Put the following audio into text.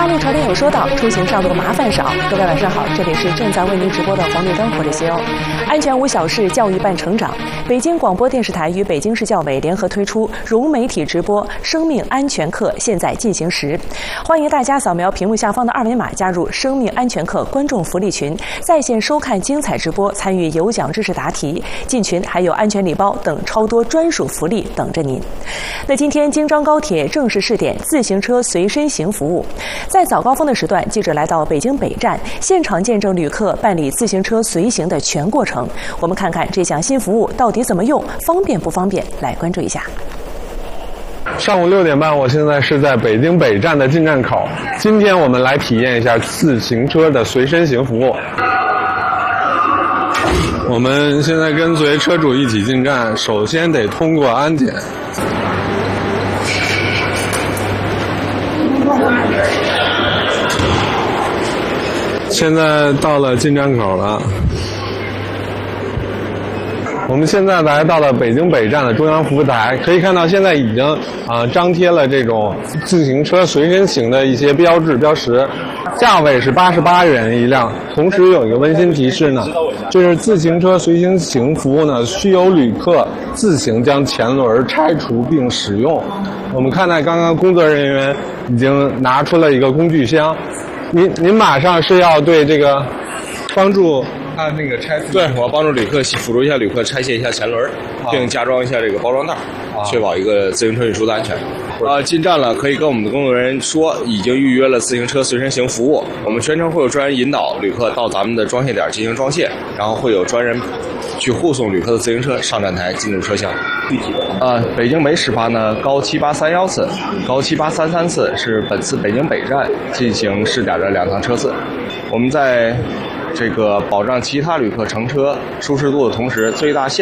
大陆朝天有说道，出行上路麻烦少。各位晚上好，这里是正在为您直播的黄绿灯，我是西欧。安全无小事，教育伴成长。北京广播电视台与北京市教委联合推出融媒体直播生命安全课现在进行时，欢迎大家扫描屏幕下方的二维码加入生命安全课观众福利群，在线收看精彩直播，参与有奖知识答题，进群还有安全礼包等超多专属福利等着您。那今天京张高铁正式试点自行车随身行服务，在早高峰的时段，记者来到北京北站，现场见证旅客办理自行车随行的全过程。我们看看这项新服务到底怎么用，方便不方便？来关注一下。 上午6点半，我现在是在北京北站的进站口。今天我们来体验一下自行车的随身行服务。我们现在跟随车主一起进站，首先得通过安检。现在到了进站口了。我们现在来到了北京北站的中央服务台，可以看到现在已经张贴了这种自行车随身行的一些标志标识，价位是88元一辆。同时有一个温馨提示呢，就是自行车随身行服务呢，需由旅客自行将前轮拆除并使用。我们看到刚刚工作人员已经拿出了一个工具箱，您马上是要对这个帮助。那个拆， 对，我帮助旅客辅助一下旅客拆卸一下前轮，并加装一下这个包装袋，确保一个自行车运输的安全。进站了，可以跟我们的工作人员说已经预约了自行车随身行服务。我们全程会有专人引导旅客到咱们的装卸点进行装卸，然后会有专人去护送旅客的自行车上站台进入车厢。北京北始发呢，高7831次，高7833次是本次北京北站进行试点的2趟车次。我们在这个保障其他旅客乘车舒适度的同时，最大限